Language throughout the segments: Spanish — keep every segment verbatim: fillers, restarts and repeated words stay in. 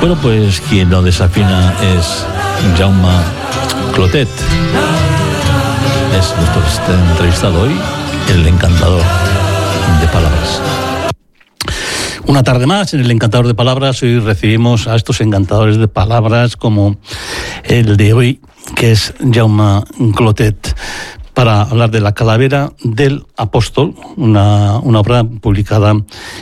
Bueno, pues quien lo desafina es Jaume Clotet. Es nuestro entrevistado hoy, el encantador de palabras. Una tarde más en el Encantador de Palabras. Hoy recibimos a estos encantadores de palabras como el de hoy, que es Jaume Clotet, para hablar de La calavera del apóstol, una, una obra publicada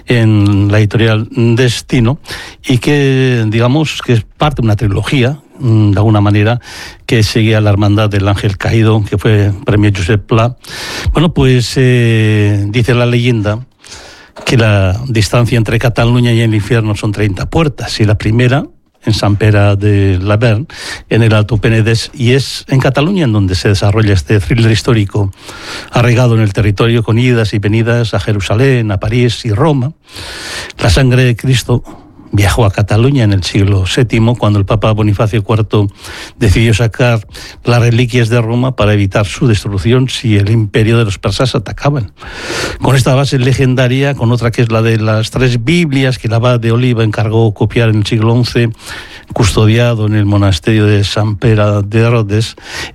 en la editorial Destino y que, digamos, que es parte de una trilogía, de alguna manera, que seguía la hermandad del ángel caído, que fue premio Josep Pla. Bueno, pues eh, dice la leyenda que la distancia entre Cataluña y el infierno son treinta puertas, y la primera en Sant Pere de Lavern, en el Alto Penedès, y es en Cataluña en donde se desarrolla este thriller histórico, arraigado en el territorio con idas y venidas a Jerusalén, a París y Roma. La sangre de Cristo viajó a Cataluña en el siglo séptimo, cuando el Papa Bonifacio cuarto decidió sacar las reliquias de Roma para evitar su destrucción si el imperio de los persas atacaban. Con esta base legendaria, con otra que es la de las tres Biblias que el abad de Oliva encargó copiar en el siglo once, custodiado en el monasterio de Sant Pere de Rodes,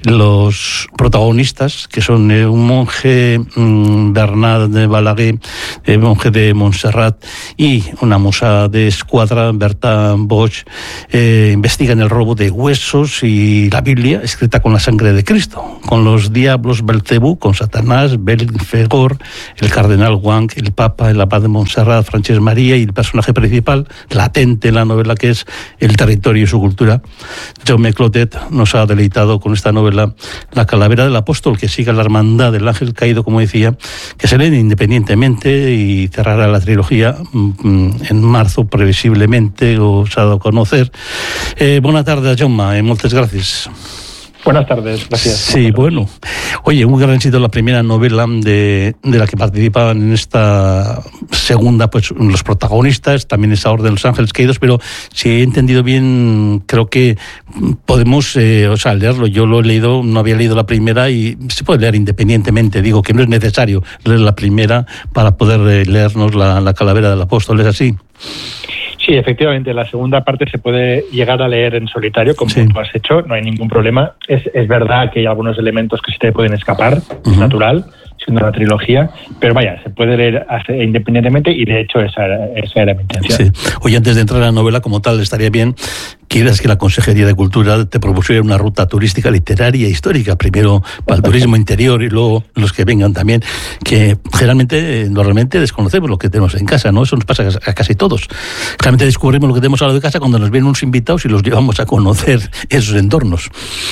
los protagonistas, que son un monje, Bernat de Balaguer, el monje de Montserrat, y una musa de Escuadra, Berta Bosch, eh, investigan el robo de huesos y la Biblia escrita con la sangre de Cristo, con los diablos Belcebú, con Satanás, Belfegor, el cardenal Wang, el Papa, el abad de Montserrat, Francesc María, y el personaje principal, latente en la novela, que es el territorio y su cultura. Jaume Clotet nos ha deleitado con esta novela La calavera del apóstol, que sigue la hermandad del ángel caído, como decía, que se lee independientemente y cerrará la trilogía en marzo, previsiblemente, os ha dado a conocer. Eh, buena tarde, Jaume, eh, muchas gracias. Buenas tardes, gracias. Sí, bueno. Oye, un gran éxito la primera novela de, de la que participaban en esta segunda, pues los protagonistas, también esa Orden de los Ángeles Caídos, pero si he entendido bien, creo que podemos, eh, o sea, leerlo. Yo lo he leído, no había leído la primera y se puede leer independientemente. Digo que no es necesario leer la primera para poder eh, leernos la, la calavera del apóstol, ¿es así? Sí, efectivamente, la segunda parte se puede llegar a leer en solitario, como sí. Tú has hecho, no hay ningún problema. Es, es verdad que hay algunos elementos que se te pueden escapar, uh-huh. Es natural, siendo una trilogía, pero vaya, se puede leer independientemente y de hecho esa, esa era mi intención. Sí. Oye, antes de entrar a la novela como tal, estaría bien quieras que la Consejería de Cultura te propusiera una ruta turística, literaria e histórica, primero para el turismo interior y luego los que vengan también, que generalmente, normalmente desconocemos lo que tenemos en casa, ¿no? Eso nos pasa a casi todos. Generalmente descubrimos lo que tenemos al lado de casa cuando nos vienen unos invitados y los llevamos a conocer esos entornos.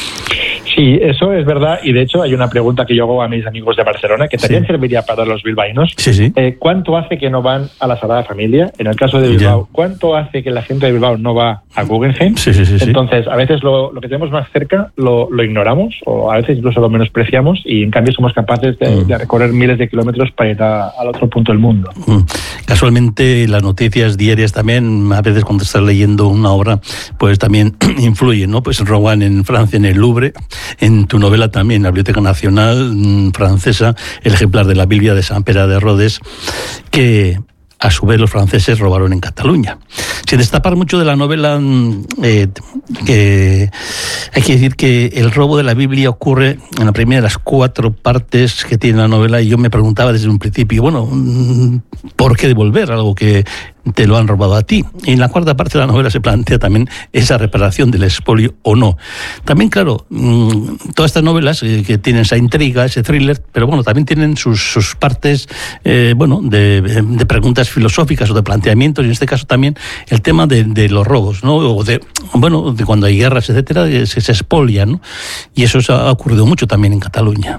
Sí, eso es verdad, y de hecho hay una pregunta que yo hago a mis amigos de Barcelona que también sí. Serviría para los bilbaínos. Sí, sí. Eh, ¿Cuánto hace que no van a la Sagrada Familia? En el caso de Bilbao, ya. ¿Cuánto hace que la gente de Bilbao no va a Guggenheim? Sí, sí, sí, Entonces, a veces lo, lo que tenemos más cerca lo, lo ignoramos, o a veces incluso lo menospreciamos, y en cambio somos capaces de, mm. de recorrer miles de kilómetros para ir a, al otro punto del mundo. Mm. Casualmente, las noticias diarias también, a veces cuando estás leyendo una obra, pues también influyen, ¿no? Pues Rouen en Francia, en el Louvre, en tu novela también, la Biblioteca Nacional mmm, francesa, el ejemplar de la Biblia de Sant Pere de Rodes, que a su vez los franceses robaron en Cataluña. Sin destapar mucho de la novela, eh, que hay que decir que el robo de la Biblia ocurre en la primera de las cuatro partes que tiene la novela, y yo me preguntaba desde un principio, bueno, ¿por qué devolver algo que te lo han robado a ti? Y en la cuarta parte de la novela se plantea también esa reparación del expolio o no. También, claro, todas estas novelas eh, que tienen esa intriga, ese thriller, pero bueno, también tienen sus, sus partes, eh, bueno, de, de preguntas filosóficas o de planteamientos, y en este caso también el tema de, de los robos, ¿no? O de, bueno, de cuando hay guerras, etcétera, se, se expolian, ¿no? Y eso ha ocurrido mucho también en Cataluña.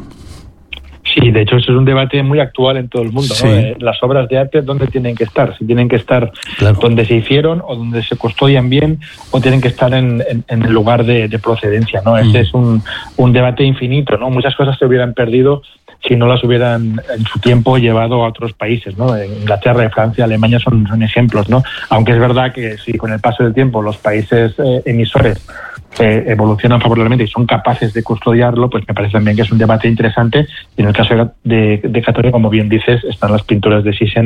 Sí, de hecho eso es un debate muy actual en todo el mundo, sí. ¿no? Eh, las obras de arte, ¿dónde tienen que estar? Si tienen que estar claro. donde se hicieron o donde se custodian bien, o tienen que estar en, en, en el lugar de, de procedencia, ¿no? Mm. Este es un, un debate infinito, ¿no? Muchas cosas se hubieran perdido si no las hubieran en su tiempo llevado a otros países, ¿no? Inglaterra, Francia, Alemania son, son ejemplos, ¿no? Aunque es verdad que si con el paso del tiempo los países eh, emisores eh, evolucionan favorablemente y son capaces de custodiarlo, pues me parece también que es un debate interesante. Y en el caso de, de Cataluña, como bien dices, están las pinturas de Sixena,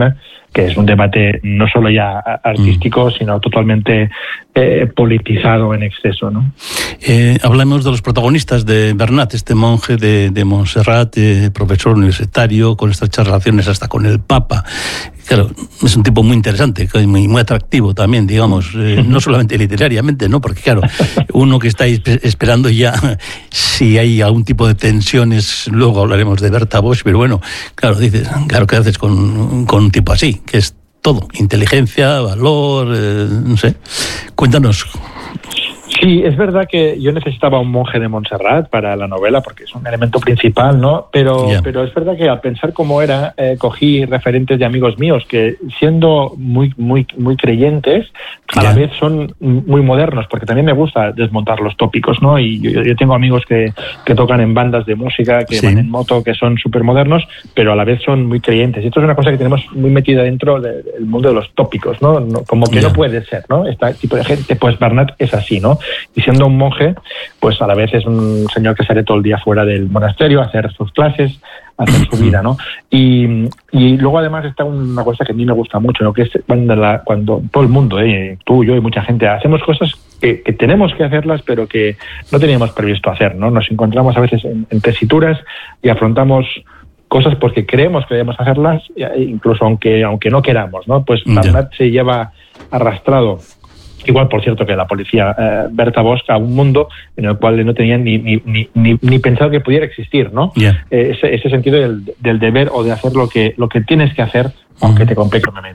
que es un debate no solo ya artístico, mm. sino totalmente eh, politizado en exceso, ¿no? Eh, hablamos de los protagonistas de Bernat, este monje de, de Montserrat, eh, profesor universitario, con estrechas relaciones hasta con el Papa. Claro, es un tipo muy interesante, muy, muy atractivo también, digamos, eh, no solamente literariamente, ¿no? Porque claro, uno que está esperando ya si hay algún tipo de tensiones, luego hablaremos de Berta Bosch, pero bueno, claro, dices, claro, ¿qué haces con, con un tipo así? Que es todo, inteligencia, valor, eh, no sé. Cuéntanos. Sí, es verdad que yo necesitaba un monje de Montserrat para la novela porque es un elemento principal, ¿no? Pero, yeah. pero es verdad que al pensar cómo era, eh, cogí referentes de amigos míos que, siendo muy, muy, muy creyentes, a yeah. la vez son muy modernos, porque también me gusta desmontar los tópicos, ¿no? Y yo, yo tengo amigos que, que tocan en bandas de música, que sí. van en moto, que son súper modernos, pero a la vez son muy creyentes. Y esto es una cosa que tenemos muy metida dentro del mundo de los tópicos, ¿no? no como que yeah. no puede ser, ¿no? Este tipo de gente, pues Bernat es así, ¿no? Y siendo un monje, pues a la vez es un señor que sale todo el día fuera del monasterio a hacer sus clases, a hacer su vida, ¿no? Y, y luego además está una cosa que a mí me gusta mucho, ¿no? Que es cuando, la, cuando todo el mundo, eh, tú, yo y mucha gente, hacemos cosas que, que tenemos que hacerlas, pero que no teníamos previsto hacer, ¿no? Nos encontramos a veces en, en tesituras y afrontamos cosas porque creemos que debemos hacerlas, incluso aunque aunque no queramos, ¿no? Pues Bernat se lleva arrastrado, igual por cierto que la policía, eh, Berta Bosch, a un mundo en el cual no tenían ni ni ni ni, ni pensado que pudiera existir, ¿no? Yeah. Eh, ese, ese sentido del, del deber o de hacer lo que lo que tienes que hacer, aunque uh-huh. te complique.